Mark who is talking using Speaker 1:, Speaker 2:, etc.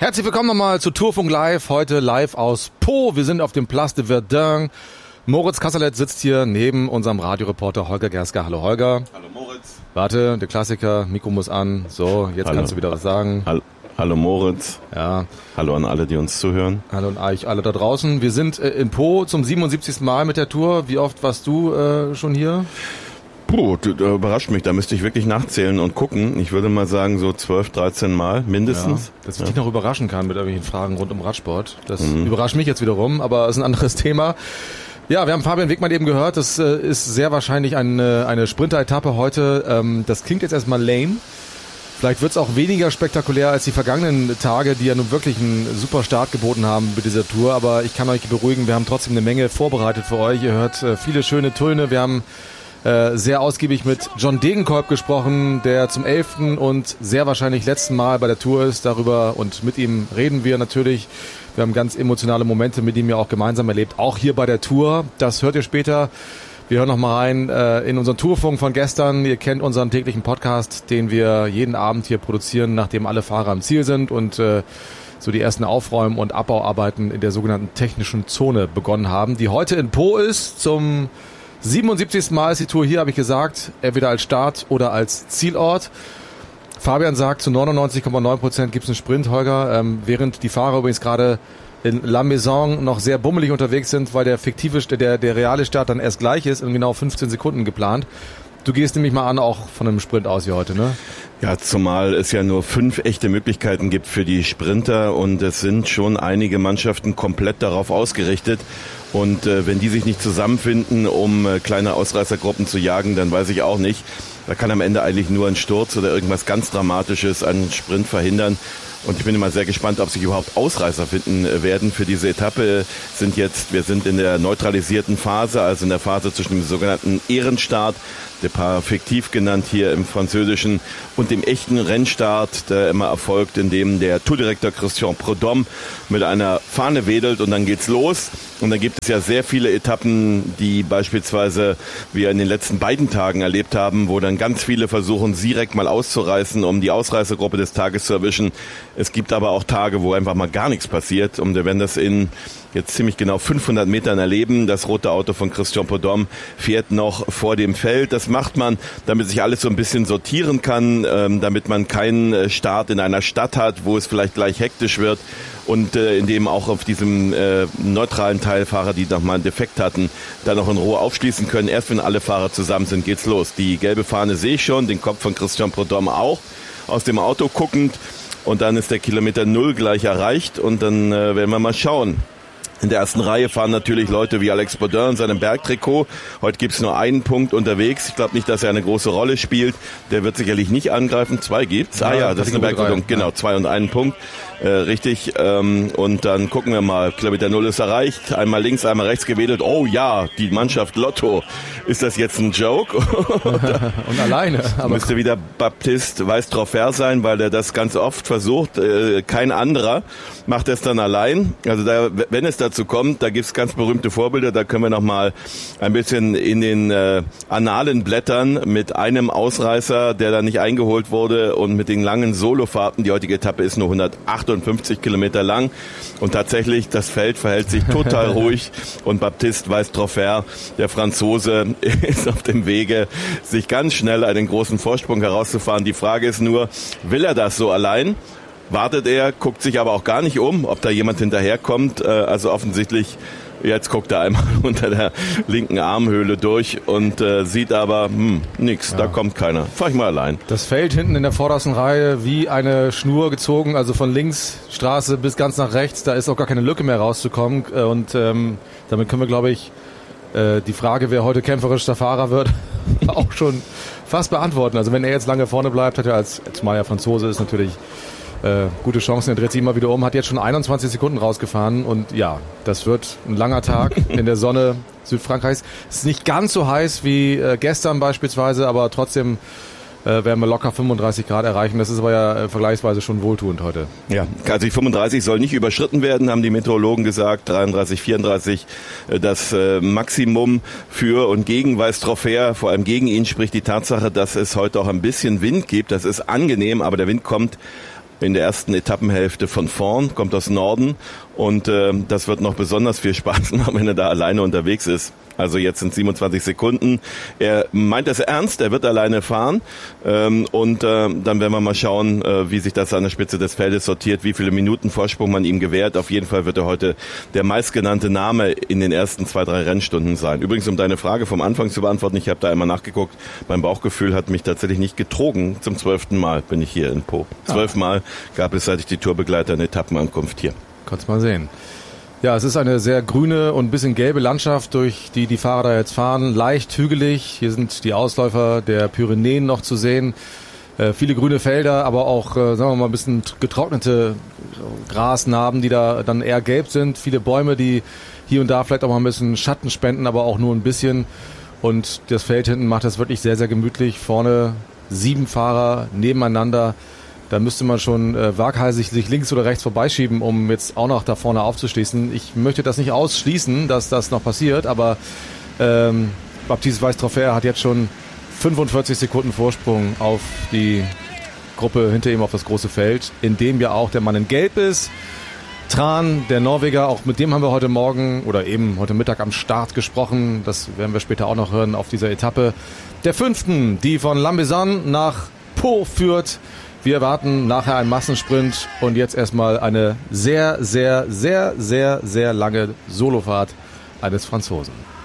Speaker 1: Herzlich willkommen nochmal zu Tourfunk Live, heute live aus Po. Wir sind auf dem Place de Verdun. Moritz Kasserlet sitzt hier neben unserem Radioreporter Holger Gersker. Hallo Holger.
Speaker 2: Hallo Moritz.
Speaker 1: Warte, der Klassiker, Mikro muss an. So, jetzt
Speaker 2: Hallo.
Speaker 1: Kannst du wieder was sagen.
Speaker 2: Hallo Moritz.
Speaker 1: Ja.
Speaker 2: Hallo an alle, die uns zuhören.
Speaker 1: Hallo an euch alle da draußen. Wir sind in Po zum 77. Mal mit der Tour. Wie oft warst du schon hier?
Speaker 2: Puh, du überrascht mich. Da müsste ich wirklich nachzählen und gucken. Ich würde mal sagen so 12, 13 Mal mindestens.
Speaker 1: Ja, dass ich dich noch überraschen kann mit irgendwelchen Fragen rund um Radsport. Das überrascht mich jetzt wiederum, aber ist ein anderes Thema. Ja, wir haben Fabian Wegmann eben gehört. Das ist sehr wahrscheinlich eine Sprinter-Etappe heute. Das klingt jetzt erstmal lame. Vielleicht wird es auch weniger spektakulär als die vergangenen Tage, die ja nun wirklich einen super Start geboten haben mit dieser Tour. Aber ich kann euch beruhigen, wir haben trotzdem eine Menge vorbereitet für euch. Ihr hört viele schöne Töne. Wir haben sehr ausgiebig mit John Degenkolb gesprochen, der zum 11. und sehr wahrscheinlich letzten Mal bei der Tour ist. Darüber und mit ihm reden wir natürlich. Wir haben ganz emotionale Momente mit ihm ja auch gemeinsam erlebt, auch hier bei der Tour. Das hört ihr später. Wir hören noch mal rein in unseren Tourfunk von gestern. Ihr kennt unseren täglichen Podcast, den wir jeden Abend hier produzieren, nachdem alle Fahrer am Ziel sind und so die ersten Aufräumen- und Abbauarbeiten in der sogenannten technischen Zone begonnen haben, die heute in Po ist. Zum 77. Mal ist die Tour hier, habe ich gesagt, entweder als Start oder als Zielort. Fabian sagt, zu 99,9% gibt es einen Sprint, Holger, während die Fahrer übrigens gerade in La Maison noch sehr bummelig unterwegs sind, weil der reale Start dann erst gleich ist, in genau 15 Sekunden geplant. Du gehst nämlich mal an, auch von einem Sprint aus wie heute, ne?
Speaker 2: Ja, zumal es ja nur 5 echte Möglichkeiten gibt für die Sprinter und es sind schon einige Mannschaften komplett darauf ausgerichtet. Und wenn die sich nicht zusammenfinden, um kleine Ausreißergruppen zu jagen, dann weiß ich auch nicht. Da kann am Ende eigentlich nur ein Sturz oder irgendwas ganz Dramatisches einen Sprint verhindern. Und ich bin immer sehr gespannt, ob sich überhaupt Ausreißer finden werden für diese Etappe. Wir sind in der neutralisierten Phase, also in der Phase zwischen dem sogenannten Ehrenstart, Départ fiktiv genannt hier im Französischen, und dem echten Rennstart, der immer erfolgt, indem der Tourdirektor Christian Prudhomme mit einer Fahne wedelt und dann geht's los. Und dann gibt es ja sehr viele Etappen, die beispielsweise wir in den letzten beiden Tagen erlebt haben, wo dann ganz viele versuchen, direkt mal auszureißen, um die Ausreißergruppe des Tages zu erwischen. Es gibt aber auch Tage, wo einfach mal gar nichts passiert. Und wir werden das in jetzt ziemlich genau 500 Metern erleben. Das rote Auto von Christian Prudhomme fährt noch vor dem Feld. Das macht man, damit sich alles so ein bisschen sortieren kann, damit man keinen Start in einer Stadt hat, wo es vielleicht gleich hektisch wird. Und in dem auch auf diesem neutralen Teil Fahrer, die nochmal einen Defekt hatten, da noch in Ruhe aufschließen können. Erst wenn alle Fahrer zusammen sind, geht's los. Die gelbe Fahne sehe ich schon, den Kopf von Christian Prudhomme auch, aus dem Auto guckend. Und dann ist der Kilometer 0 gleich erreicht und dann werden wir mal schauen. In der ersten Reihe fahren natürlich Leute wie Alex Baudin in seinem Bergtrikot. Heute gibt's nur einen Punkt unterwegs. Ich glaube nicht, dass er eine große Rolle spielt. Der wird sicherlich nicht angreifen. 2 gibt's. Ja, das ist eine Bergwertung. Genau, 2 und 1 Punkt. Richtig. Und dann gucken wir mal. Kilometer 0 ist erreicht. Einmal links, einmal rechts gewedelt. Oh ja, die Mannschaft Lotto. Ist das jetzt ein Joke?
Speaker 1: Und alleine.
Speaker 2: Aber müsste wieder Baptiste Weistroffer sein, weil er das ganz oft versucht. Kein anderer macht es dann allein. Also wenn es dazu kommt, da gibt's ganz berühmte Vorbilder. Da können wir noch mal ein bisschen in den Annalen blättern mit einem Ausreißer, der da nicht eingeholt wurde, und mit den langen Solofahrten. Die heutige Etappe ist nur 158 Kilometer lang und tatsächlich, das Feld verhält sich total ruhig und Baptiste Weistroffer, der Franzose, ist auf dem Wege, sich ganz schnell einen großen Vorsprung herauszufahren. Die Frage ist nur, will er das so allein? Wartet er, guckt sich aber auch gar nicht um, ob da jemand hinterherkommt. Also offensichtlich, jetzt guckt er einmal unter der linken Armhöhle durch und sieht aber, nix, da kommt keiner. Fahr ich mal allein.
Speaker 1: Das Feld hinten in der vordersten Reihe wie eine Schnur gezogen, also von links Straße bis ganz nach rechts. Da ist auch gar keine Lücke mehr rauszukommen. Und damit können wir, glaube ich, die Frage, wer heute kämpferischster Fahrer wird, auch schon fast beantworten. Also wenn er jetzt lange vorne bleibt, hat er zumal er Franzose ist, natürlich gute Chancen. Er dreht sich immer wieder um, hat jetzt schon 21 Sekunden rausgefahren und ja, das wird ein langer Tag in der Sonne Südfrankreichs. Es ist nicht ganz so heiß wie gestern beispielsweise, aber trotzdem werden wir locker 35 Grad erreichen. Das ist aber ja vergleichsweise schon wohltuend heute.
Speaker 2: Ja, also die 35 soll nicht überschritten werden, haben die Meteorologen gesagt. 33, 34 das Maximum für und gegen Weistroffer. Vor allem gegen ihn spricht die Tatsache, dass es heute auch ein bisschen Wind gibt. Das ist angenehm, aber der Wind kommt in der ersten Etappenhälfte von vorn, kommt aus Norden und das wird noch besonders viel Spaß machen, wenn er da alleine unterwegs ist. Also jetzt sind 27 Sekunden. Er meint es ernst, er wird alleine fahren und dann werden wir mal schauen, wie sich das an der Spitze des Feldes sortiert, wie viele Minuten Vorsprung man ihm gewährt. Auf jeden Fall wird er heute der meistgenannte Name in den ersten 2-3 Rennstunden sein. Übrigens, um deine Frage vom Anfang zu beantworten, ich habe da einmal nachgeguckt, mein Bauchgefühl hat mich tatsächlich nicht getrogen. Zum 12. Mal bin ich hier in Po. 12 Mal gab es, seit ich die Tour begleite, eine Etappenankunft hier.
Speaker 1: Kannst mal sehen. Ja, es ist eine sehr grüne und ein bisschen gelbe Landschaft, durch die die Fahrer da jetzt fahren. Leicht hügelig. Hier sind die Ausläufer der Pyrenäen noch zu sehen. Viele grüne Felder, aber auch, sagen wir mal, ein bisschen getrocknete Grasnarben, die da dann eher gelb sind. Viele Bäume, die hier und da vielleicht auch mal ein bisschen Schatten spenden, aber auch nur ein bisschen. Und das Feld hinten macht das wirklich sehr, sehr gemütlich. Vorne 7 Fahrer nebeneinander. Da müsste man schon waghalsig sich links oder rechts vorbeischieben, um jetzt auch noch da vorne aufzuschließen. Ich möchte das nicht ausschließen, dass das noch passiert, aber Baptiste Weiss-Troffer hat jetzt schon 45 Sekunden Vorsprung auf die Gruppe hinter ihm auf das große Feld, in dem ja auch der Mann in Gelb ist. Tran, der Norweger, auch mit dem haben wir heute Morgen oder eben heute Mittag am Start gesprochen. Das werden wir später auch noch hören auf dieser Etappe. Der 5., die von Lambezan nach Po führt. Wir erwarten nachher einen Massensprint und jetzt erstmal eine sehr, sehr, sehr, sehr, sehr lange Solofahrt eines Franzosen.